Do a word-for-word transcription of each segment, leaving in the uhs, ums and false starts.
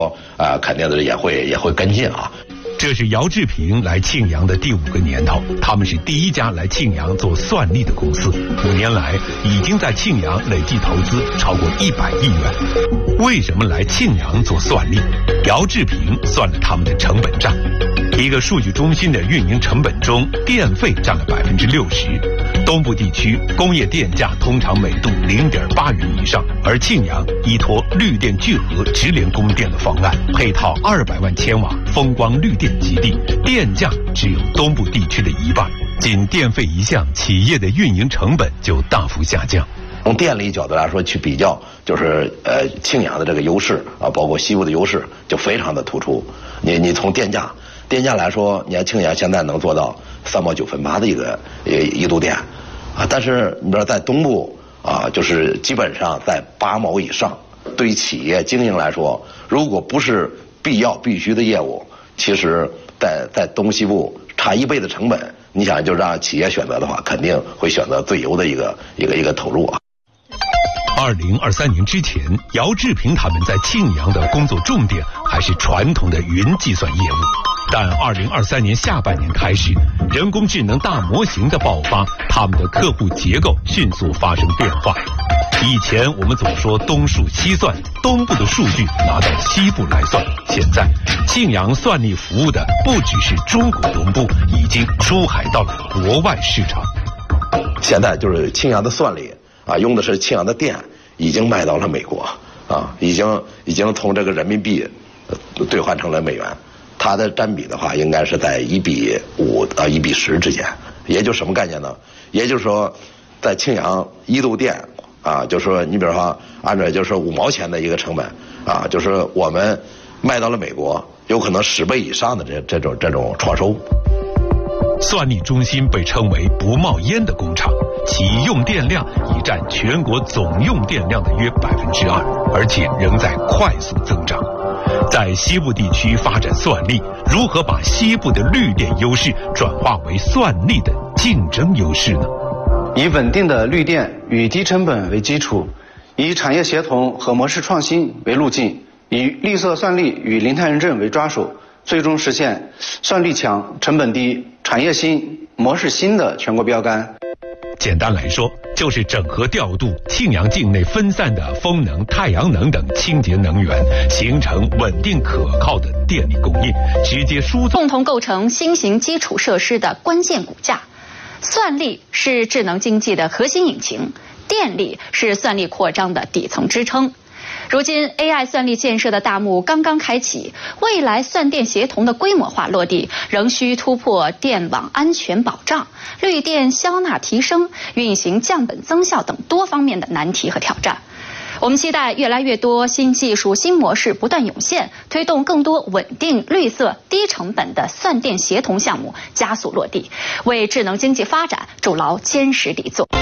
啊、呃，肯定的也会也会跟进啊。 这是姚志平来庆阳的第五个年头，他们是第一家来庆阳做算力的公司，五年来已经在庆阳累计投资超过一百亿元。为什么来庆阳做算力？姚志平算了他们的成本账。一个数据中心的运营成本中，电费占了百分之六十。东部地区工业电价通常每度零点八元以上，而庆阳依托绿电聚合直连供电的方案，配套二百万千瓦风光绿电基地，电价只有东部地区的一半。仅电费一项，企业的运营成本就大幅下降。 从电力角度来说去比较，就是呃庆阳的这个优势啊，包括西部的优势就非常的突出。你你从电价电价来说，你看庆阳现在能做到三毛九分八的一个一度电啊，但是你比如说在东部啊，就是基本上在八毛以上。对于企业经营来说，如果不是必要必须的业务，其实在在东西部差一倍的成本，你想就让企业选择的话，肯定会选择最优的一个一个一个投入啊。 二零二三年之前，姚志平他们在庆阳的工作重点还是传统的云计算业务，但二零二三年下半年开始，人工智能大模型的爆发，他们的客户结构迅速发生变化。以前我们总说东数西算，东部的数据拿到西部来算，现在庆阳算力服务的不只是中国东部，已经出海到了国外市场。 现在就是庆阳的算力啊，用的是庆阳的电，已经卖到了美国啊，已经已经从这个人民币兑换成了美元，它的占比的话，应该是在一比五到一比十之间。也就什么概念呢？也就是说，在庆阳一度电啊，就是说你比如说按照就是五毛钱的一个成本啊，就是我们卖到了美国，有可能十倍以上的这这种这种创收。 算力中心被称为不冒烟的工厂，其用电量已占全国总用电量的约百分之二，而且仍在快速增长。在西部地区发展算力，如何把西部的绿电优势转化为算力的竞争优势呢？ 以稳定的绿电与低成本为基础，以产业协同和模式创新为路径，以绿色算力与零碳认证为抓手，最终实现算力强、成本低、产业新、模式新的全国标杆。 简单来说，就是整合调度庆阳境内分散的风能、太阳能等清洁能源，形成稳定可靠的电力供应，直接输送， 共同构成新型基础设施的关键骨架。算力是智能经济的核心引擎，电力是算力扩张的底层支撑。如今 A I 算力建设的大幕刚刚开启，未来算电协同的规模化落地，仍需突破电网安全保障、绿电消纳提升、运行降本增效等多方面的难题和挑战。我们期待越来越多新技术、新模式不断涌现，推动更多稳定、绿色、低成本的算电协同项目加速落地，为智能经济发展筑牢坚实底座。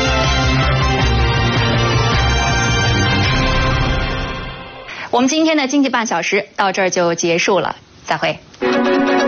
我们今天的经济半小时到这儿就结束了，再会。